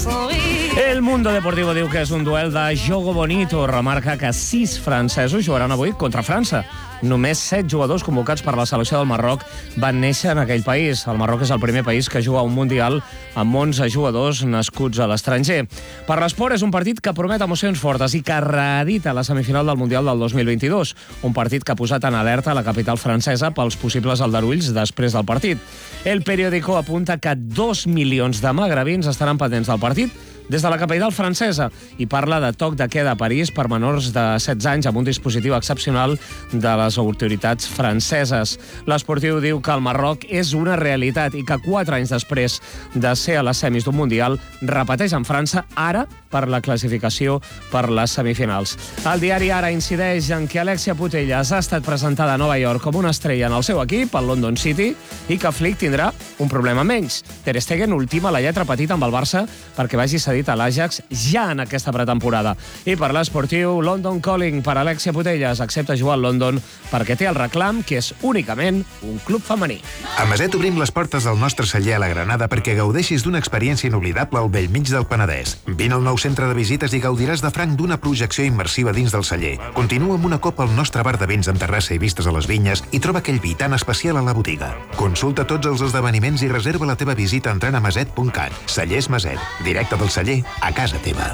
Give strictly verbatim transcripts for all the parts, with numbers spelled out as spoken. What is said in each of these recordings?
El Mundo Deportivo diu que és un duel de jogo bonito. Remarca que sis francesos jugaran avui contra França. Només set jugadors convocats per la selecció del Marroc van néixer en aquell país. El Marroc és el primer país que juga un Mundial amb onze jugadors nascuts a l'estranger. Per l'esport és un partit que promet emocions fortes i que reedita la semifinal del Mundial del dos mil vint-i-dos. Un partit que ha posat en alerta la capital francesa pels possibles aldarulls després del partit. El periòdico apunta que dos milions de magrebins estaran pendents del partit des de la capital francesa i parla de toc de queda a París per menors de setze anys amb un dispositiu excepcional de les autoritats franceses. L'Esportiu diu que el Marroc és una realitat i que quatre anys després de ser a les semis d'un Mundial repeteix en França ara per la classificació per les semifinals. El diari Ara incideix en que Alexia Putellas ha estat presentada a Nova York com una estrella en el seu equip, el London City, i que Flick tindrà un problema menys. Ter Stegen ultima la lletra petita amb el Barça perquè vagi cedit a l'Ajax ja en aquesta pretemporada. I per l'Esportiu, London Calling per Alexia Putellas. Accepta jugar al London perquè té el reclam que és únicament un club femení. A Maset obrim les portes del nostre celler a la Granada perquè gaudeixis d'una experiència inoblidable al bell mig del Penedès. Vine al nou centre de visites i gaudiràs de franc d'una projecció immersiva dins del celler. Continua amb una copa al nostre bar de vins amb terrassa i vistes a les vinyes i troba aquell vi tan especial a la botiga. Consulta tots els esdeveniments i reserva la teva visita entrant a maset punt cat. Cellers Maset, directe del celler a casa teva.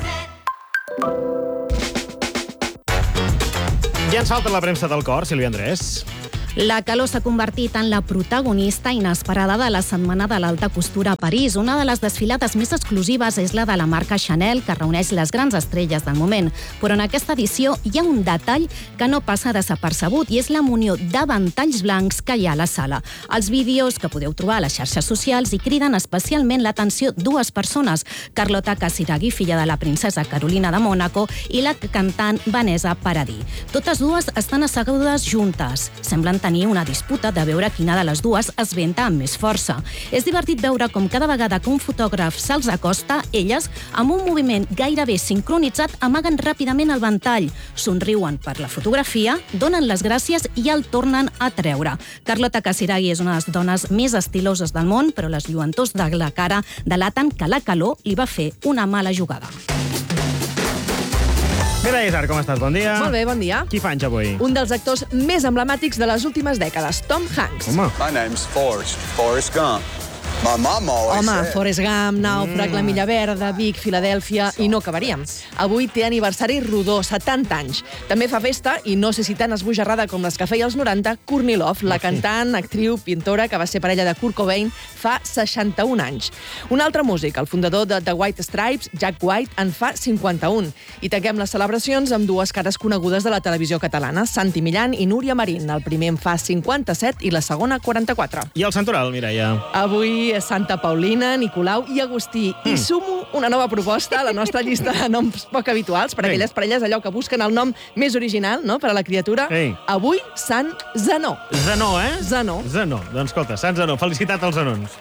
Ja ens falta la premsa del cor, Sílvia Andrés. La calor s'ha convertit en la protagonista inesperada de la Setmana de l'Alta Costura a París. Una de les desfilades més exclusives és la de la marca Chanel, que reuneix les grans estrelles del moment. Però en aquesta edició hi ha un detall que no passa desapercebut i és la munió de ventalls blancs que hi ha a la sala. Els vídeos que podeu trobar a les xarxes socials hi criden especialment l'atenció dues persones, Carlota Casiraghi, filla de la princesa Carolina de Mònaco, i la cantant Vanessa Paradis. Totes dues estan assegudes juntes. Semblen tenir una disputa de veure quina de les dues es venta amb més força. És divertit veure com cada vegada que un fotògraf se'ls acosta, elles, amb un moviment gairebé sincronitzat, amaguen ràpidament el ventall, somriuen per la fotografia, donen les gràcies i el tornen a treure. Carlota Casiraghi és una de les dones més estiloses del món, però les lluentors de la cara delaten que la calor li va fer una mala jugada. Mira, Isar, com estàs? Bon dia. Molt bé, bon dia. Qui fa anys avui? Un dels actors més emblemàtics de les últimes dècades, Tom Hanks. Home. My name's Forrest, Forrest Gump. My mom always Home, said... Forrest Gump, Nàufrag, mm. La Milla Verda, Vic, Filadèlfia, i no acabaríem. Avui té aniversari rodó, setanta anys. També fa festa, i no sé si tan esbojarrada com les que feia als noranta, Courtney Love, la cantant, actriu, pintora, que va ser parella de Kurt Cobain fa seixanta-un anys. Un altre músic, el fundador de The White Stripes, Jack White, en fa cinquanta-un. I tanquem les celebracions amb dues cares conegudes de la televisió catalana, Santi Millán i Núria Marín. El primer en fa cinquanta-set i la segona quaranta-quatre. I el santoral, Mireia? Avui Santa Paulina, Nicolau i Agustí. Mm. I sumo una nova proposta a la nostra llista de noms poc habituals per a aquelles parelles allò que busquen el nom més original, no?, per a la criatura. Ei. Avui, Sant Zenó. Zenó, eh? Zenó. Zenó. Doncs escolta, Sant Zenó, felicitat als zenons.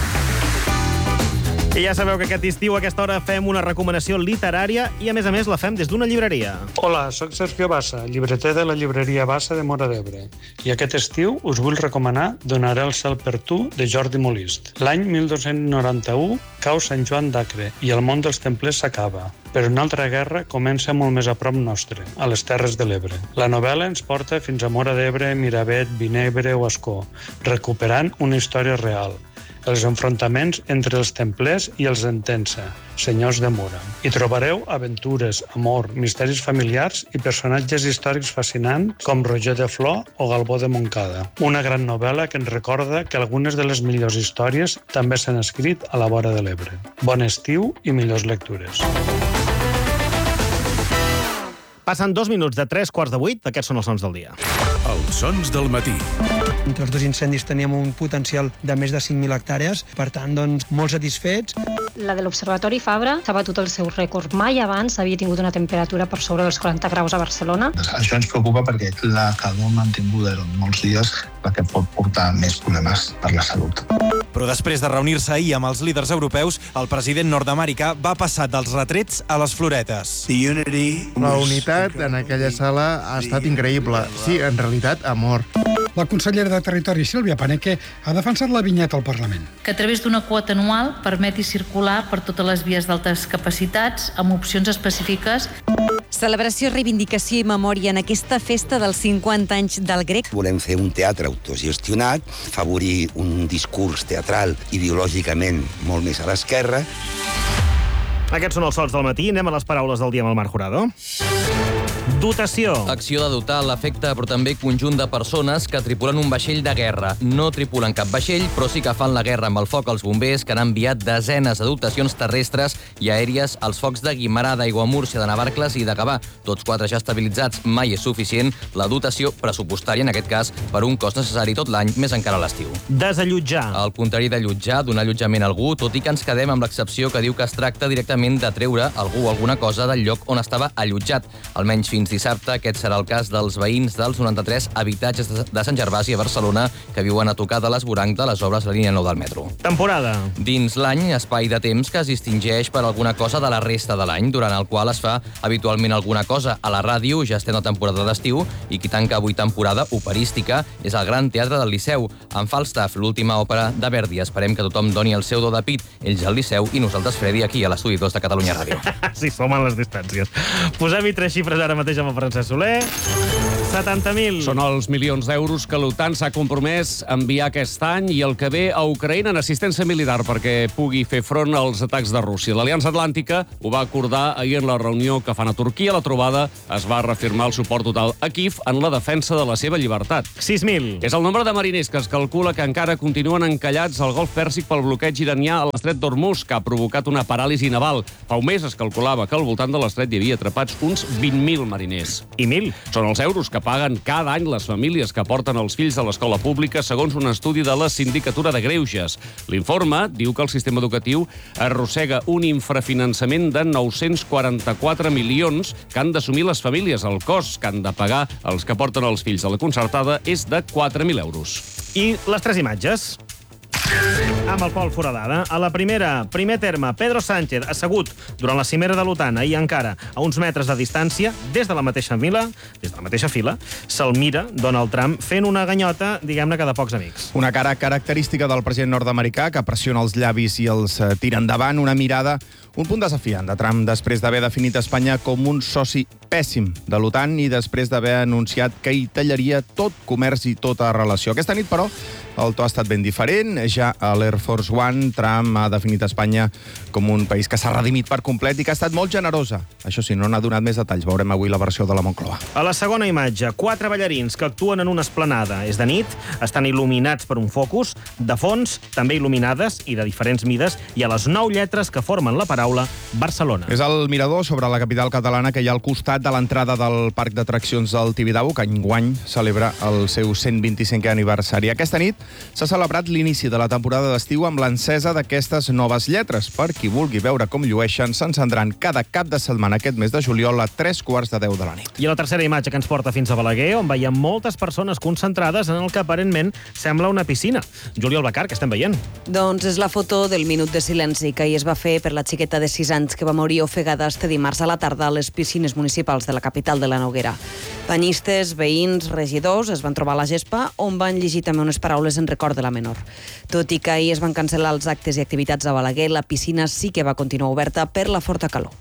I ja sabeu que aquest estiu a aquesta hora fem una recomanació literària i, a més a més, la fem des d'una llibreria. Hola, sóc Sergio Bassa, llibreter de la llibreria Bassa de Móra d'Ebre. I aquest estiu us vull recomanar Donaré el cel per tu, de Jordi Molist. L'any mil dos-cents noranta-u cau Sant Joan d'Acre i el món dels templers s'acaba. Però una altra guerra comença molt més a prop nostre, a les Terres de l'Ebre. La novel·la ens porta fins a Móra d'Ebre, Miravet, Vinebre o Ascó, recuperant una història real. Els enfrontaments entre els templers i els Entença, senyors de Mura. Hi trobareu aventures, amor, misteris familiars i personatges històrics fascinants com Roger de Flor o Galbó de Montcada. Una gran novel·la que ens recorda que algunes de les millors històries també s'han escrit a la vora de l'Ebre. Bon estiu i millors lectures. Passen dos minuts de tres quarts de vuit, aquests són els sons del dia. Els sons del matí. Entre els dos incendis teníem un potencial de més de cinc mil hectàrees, per tant, doncs, molt satisfets. La de l'Observatori Fabra s'ha batut el seu rècord. Mai abans havia tingut una temperatura per sobre dels quaranta graus a Barcelona. Això ens preocupa perquè la calor mantinguda durant molts dies la que pot portar més problemes per la salut. Però després de reunir-se ahir amb els líders europeus, el president nord-americà va passar dels retrets a les floretes. La unitat en aquella sala ha estat increïble. Sí, en realitat, amor. La consellera de Territori, Sílvia Paneque, ha defensat la vinyeta al Parlament. Que a través d'una quota anual permeti circular per totes les vies d'altes capacitats amb opcions específiques. Celebració, reivindicació i memòria en aquesta festa dels cinquanta anys del grec. Volem fer un teatre autogestionat, favorir un discurs teatral ideològicament molt més a l'esquerra. Aquests són els sols del matí. Anem a les paraules del dia amb el Marc Jurado. Dotació. Acció de dotar l'efecte, però també conjunt de persones que tripulen un vaixell de guerra. No tripulen cap vaixell, però sí que fan la guerra amb el foc als bombers, que han enviat desenes de dotacions terrestres i aèries als focs de Guimerà, d'Aiguamúrcia, de Navarcles i de Gavà. Tots quatre ja estabilitzats, mai és suficient la dotació pressupostària, en aquest cas, per un cost necessari tot l'any, més encara a l'estiu. Desallotjar. Al contrari d'allotjar, donar allotjament a algú, tot i que ens quedem amb l'excepció que diu que es tracta directament de treure algú o alguna cosa del lloc on estava allotjat. Almenys fins dissabte, aquest serà el cas dels veïns dels noranta-tres habitatges de Sant Gervasi a Barcelona que viuen a tocar de l'esvoranc de les obres de la línia nou del metro. Temporada. Dins l'any, espai de temps que es distingeix per alguna cosa de la resta de l'any, durant el qual es fa habitualment alguna cosa. A la ràdio ja estem a temporada d'estiu i qui tanca avui temporada operística és el Gran Teatre del Liceu, amb Falstaff, l'última òpera de Verdi. Esperem que tothom doni el seu do de pit, ells al Liceu i nosaltres, Freddy, aquí a l'estudi dos de Catalunya Ràdio. Sí, som en les distàncies. Posem-hi tres xifres ara mateix amb el Francesc Soler. setanta mil. Són els milions d'euros que l'OTAN s'ha compromès a enviar aquest any i el que ve a Ucraïna en assistència militar perquè pugui fer front als atacs de Rússia. L'Aliança Atlàntica ho va acordar ahir en la reunió que fan a Turquia. A la trobada es va reafirmar el suport total a Kíev en la defensa de la seva llibertat. sis mil. És el nombre de mariners que es calcula que encara continuen encallats al Golf Pèrsic pel bloqueig iranià a l'estret d'Hormuz, que ha provocat una paràlisi naval. Fa un mes es calculava que al voltant de l'estret hi havia atrapats uns vint mil mariners. I mil. Són els euros que paguen cada any les famílies que porten els fills a l'escola pública, segons un estudi de la Sindicatura de Greuges. L'informe diu que el sistema educatiu arrossega un infrafinançament de nou-cents quaranta-quatre milions que han d'assumir les famílies. El cost que han de pagar els que porten els fills a la concertada és de quatre mil euros. I les tres imatges. Amb el Pol Foradada. A la primera, primer terme, Pedro Sánchez, assegut durant la cimera de l'OTAN, ahir encara, a uns metres de distància, des de la mateixa fila, des de la mateixa fila, se'l mira Donald Trump fent una ganyota, diguem-ne, que de pocs amics. Una cara característica del president nord-americà, que pressiona els llavis i els eh, tira endavant, una mirada, un punt desafiant de Trump després d'haver definit Espanya com un soci pèssim de l'OTAN i després d'haver anunciat que hi tallaria tot comerç i tota relació. Aquesta nit, però, el to ha estat ben diferent. Ja a l'Air Force One, Trump ha definit Espanya com un país que s'ha redimit per complet i que ha estat molt generosa. Això sí, no n'ha donat més detalls. Veurem avui la versió de la Moncloa. A la segona imatge, quatre ballarins que actuen en una esplanada. És de nit, estan il·luminats per un focus, de fons, també il·luminades i de diferents mides, i a les nou lletres que formen la paraula Barcelona. És el mirador sobre la capital catalana que hi ha al costat de l'entrada del Parc d'Atraccions del Tibidabo, que enguany celebra el seu cent vint-i-cinquè aniversari. Aquesta nit s'ha celebrat l'inici de la temporada d'estiu amb l'encesa d'aquestes noves lletres. Per qui vulgui veure com llueixen, s'encendran cada cap de setmana aquest mes de juliol a tres quarts de deu de la nit. I la tercera imatge que ens porta fins a Balaguer, on veiem moltes persones concentrades en el que aparentment sembla una piscina. Júlia Albacar, què estem veient? Doncs és la foto del minut de silenci que ahir es va fer per la xiqueta de sis anys que va morir ofegada este dimarts a la tarda a les piscines municipals de la capital de la Noguera. Banyistes, veïns, regidors es van trobar a la gespa, on van llegir també unes paraules en record de la menor. Tot i que ahir es van cancel·lar els actes i activitats a Balaguer, la piscina sí que va continuar oberta per la forta calor.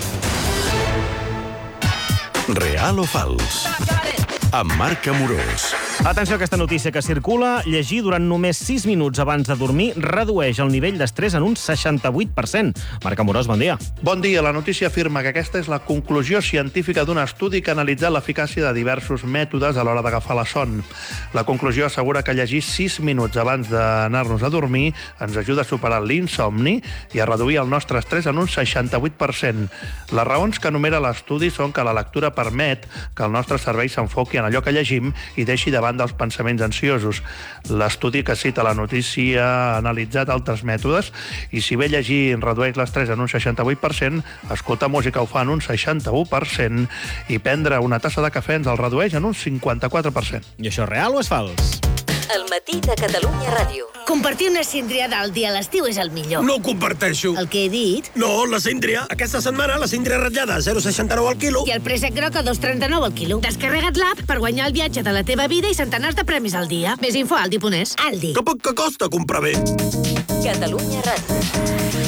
Real o fals? Amb Marc Amorós. Atenció a aquesta notícia que circula. Llegir durant només sis minuts abans de dormir redueix el nivell d'estrès en un seixanta-vuit per cent. Marc Amorós, bon dia. Bon dia. La notícia afirma que aquesta és la conclusió científica d'un estudi que ha analitzat l'eficàcia de diversos mètodes a l'hora d'agafar la son. La conclusió assegura que llegir sis minuts abans d'anar-nos a dormir ens ajuda a superar l'insomni i a reduir el nostre estrès en un seixanta-vuit per cent. Les raons que enumera l'estudi són que la lectura permet que el nostre cervell s'enfoqui en allò que llegim i deixi de banda els pensaments ansiosos. L'estudi que cita la notícia ha analitzat altres mètodes i si bé llegir redueix l'estrès en un seixanta-vuit per cent, escoltar música ho fa en un seixanta-u per cent i prendre una tassa de cafè ens el redueix en un cinquanta-quatre per cent. I això és real o és fals? El matí de Catalunya Ràdio. Compartir una síndria del dia a l'estiu és el millor. No ho comparteixo. El que he dit? No, la síndria. Aquesta setmana la síndria ratllada a zero coma seixanta-nou al quilo. I el préssec groc a dos coma trenta-nou al quilo. Descarrega't l'app per guanyar el viatge de la teva vida i centenars de premis al dia. Més info a Aldi punt es. Aldi. Que poc que costa comprar bé. Catalunya Ràdio.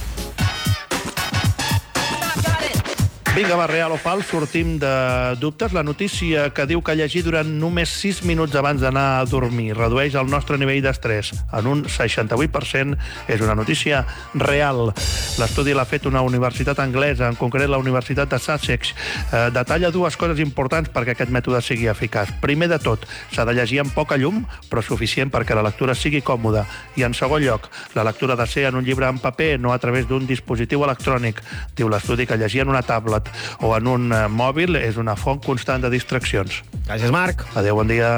Vinga, va, real o fals, sortim de dubtes. La notícia que diu que llegir durant només sis minuts abans d'anar a dormir redueix el nostre nivell d'estrès en un seixanta-vuit per cent és una notícia real. L'estudi l'ha fet una universitat anglesa, en concret la Universitat de Sussex. Eh, detalla dues coses importants perquè aquest mètode sigui eficaç. Primer de tot, s'ha de llegir amb poca llum, però suficient perquè la lectura sigui còmoda. I en segon lloc, la lectura ha de ser en un llibre en paper, no a través d'un dispositiu electrònic. Diu l'estudi que llegir en una tablet o en un uh, mòbil és una font constant de distraccions. Gràcies, Marc. Adéu, bon dia.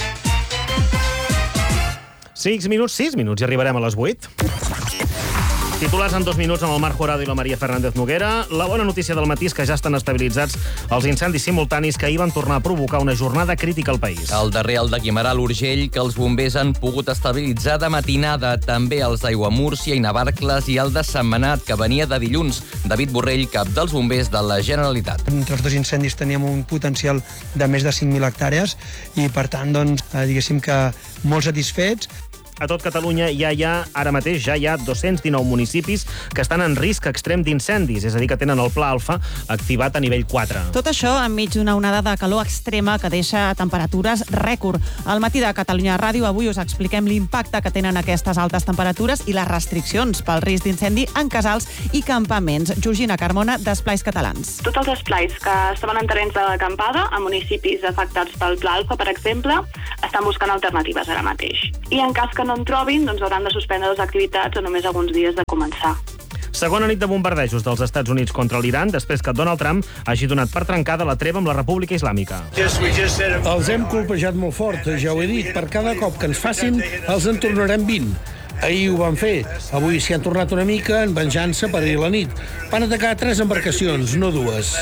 Sis minuts, sis minuts i arribarem a les vuit. Titulars en dos minuts amb el Marc Jurado i la Maria Fernández Noguera. La bona notícia del matí és que ja estan estabilitzats els incendis simultanis que ahir van tornar a provocar una jornada crítica al país. El darrer, el de Guimerà, l'Urgell, que els bombers han pogut estabilitzar de matinada. També els d'Aiguamúrcia i Navarcles i el de Sentmenat, que venia de dilluns. David Borrell, cap dels bombers de la Generalitat. Entre els dos incendis teníem un potencial de més de cinc mil hectàrees i, per tant, doncs, diguéssim que molt satisfets. A tot Catalunya ja hi ha, ara mateix, ja hi ha dos-cents dinou municipis que estan en risc extrem d'incendis, és a dir, que tenen el Pla Alfa activat a nivell quatre. Tot això enmig d'una onada de calor extrema que deixa temperatures rècord. Al matí de Catalunya Ràdio avui us expliquem l'impacte que tenen aquestes altes temperatures i les restriccions pel risc d'incendi en casals i campaments. Georgina Carmona, d'Esplais Catalans. Tots els esplais que estaven en terrenys d'acampada, a municipis afectats pel Pla Alfa, per exemple, estan buscant alternatives ara mateix. I en cas que no en trobin, doncs hauran de suspendre les activitats a només alguns dies de començar. Segona nit de bombardejos dels Estats Units contra l'Iran després que Donald Trump hagi donat per trencada la treva amb la República Islàmica. Els hem colpejat molt fort, ja ho he dit. Per cada cop que ens facin, els en tornarem vint. Ahir ho van fer. Avui s'hi han tornat una mica en venjança per ahir la nit. Van atacar tres embarcacions, no dues.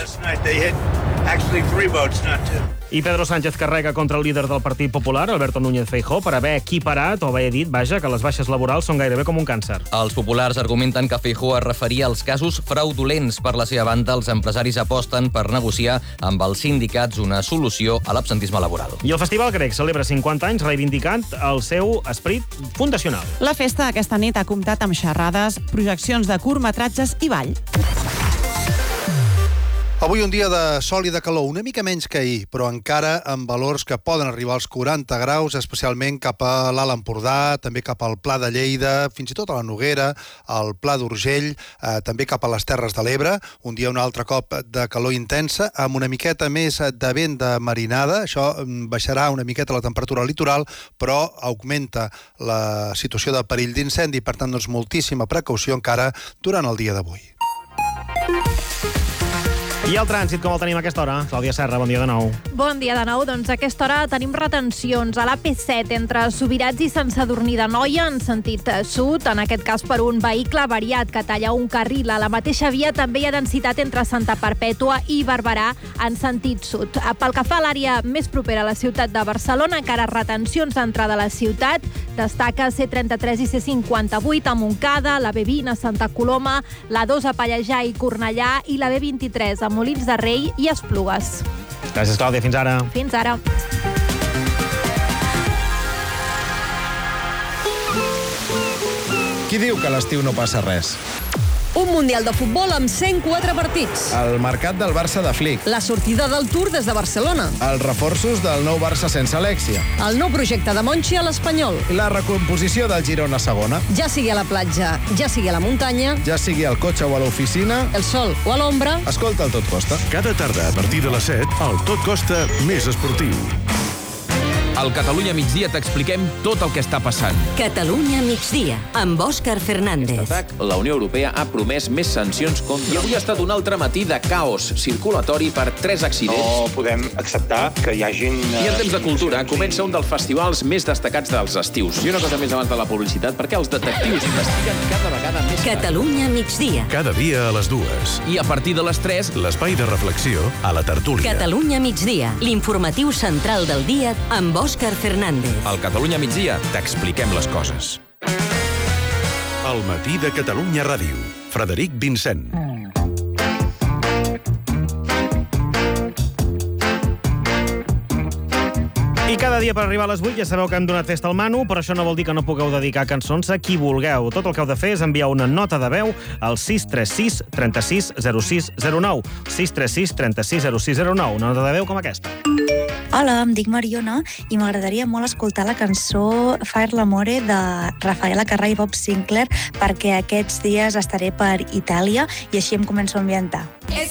I Pedro Sánchez carrega contra el líder del Partit Popular, Alberto Núñez Feijóo, per haver equiparat o haver dit, vaja, que les baixes laborals són gairebé com un càncer. Els populars argumenten que Feijóo es referia als casos fraudulents. Per la seva banda, els empresaris aposten per negociar amb els sindicats una solució a l'absentisme laboral. I el Festival Grec celebra cinquanta anys reivindicant el seu esperit fundacional. La festa aquesta nit ha comptat amb xerrades, projeccions de curtmetratges i ball. Avui un dia de sol i de calor, una mica menys que ahir, però encara amb valors que poden arribar als quaranta graus, especialment cap a l'Alt Empordà, també cap al Pla de Lleida, fins i tot a la Noguera, al Pla d'Urgell, eh, també cap a les Terres de l'Ebre. Un dia un altre cop de calor intensa, amb una miqueta més de vent de marinada. Això baixarà una miqueta la temperatura al litoral, però augmenta la situació de perill d'incendi. Per tant, doncs, moltíssima precaució encara durant el dia d'avui. I el trànsit, com el tenim a aquesta hora? Clàudia Serra, bon dia de nou. Bon dia de nou. Doncs a aquesta hora tenim retencions a l'A P set entre Subirats i Sant Sadurní d'Anoia en sentit sud, en aquest cas per un vehicle variat que talla un carril. A la mateixa via també hi ha densitat entre Santa Perpètua i Barberà en sentit sud. Pel que fa a l'àrea més propera a la ciutat de Barcelona, encara retencions d'entrada a la ciutat. Destaca C trenta-tres i C cinquanta-vuit a Montcada, la B vint a Santa Coloma, la dos a Pallejà i Cornellà i la B vint-i-tres a Molins de Rei i Esplugues. Gràcies, Clàudia. Fins ara. Fins ara. Qui diu que a l'estiu no passa res? Un Mundial de futbol amb cent quatre partits. El mercat del Barça de Flick. La sortida del Tour des de Barcelona. Els reforços del nou Barça sense Alexia. El nou projecte de Monchi a l'Espanyol. La recomposició del Girona segona. Ja sigui a la platja, ja sigui a la muntanya. Ja sigui al cotxe o a l'oficina. El sol o a l'ombra. Escolta el Tot Costa. Cada tarda, a partir de les set, el Tot Costa més esportiu. Al Catalunya Migdia t'expliquem tot el que està passant. Catalunya Migdia, amb Òscar Fernández. La Unió Europea ha promès més sancions contra... I avui ha estat un altre matí de caos circulatori per tres accidents. No podem acceptar que hi hagin... I en temps de cultura comença un dels festivals més destacats dels estius. I una cosa més abans de la publicitat, perquè els detectius investiguen cada vegada més... Catalunya Migdia. Cada dia a les dues. I a partir de les tres... l'espai de reflexió a la tertúlia. Catalunya Migdia, l'informatiu central del dia amb Òscar Fernández. Al Catalunya migdia t'expliquem les coses. El matí de Catalunya Ràdio. Frederic Vincent. I cada dia per arribar a les vuit ja sabeu que hem donat festa al Manu, però això no vol dir que no pugueu dedicar cançons a qui vulgueu. Tot el que heu de fer és enviar una nota de veu al sis tres sis, trenta-sis, zero sis zero nou. sis tres sis, trenta-sis, zero sis zero nou. Una nota de veu com aquesta. Hola, em dic Mariona i m'agradaria molt escoltar la cançó Fire l'amore de Rafaela Carrà i Bob Sinclair perquè aquests dies estaré per Itàlia i així em començo a ambientar. Es